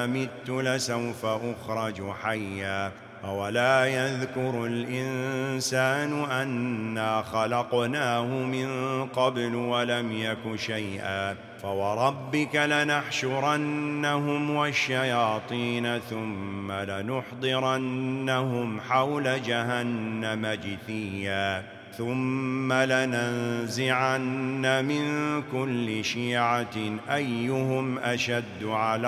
أإذا مت لسوف أخرج حيا أولا يذكر الإنسان أنا خلقناه من قبل ولم يك شيئا فوربك لنحشرنهم والشياطين ثم لنحضرنهم حول جهنم جثيا ثم لننزعن من كل شيعة أيهم أشد على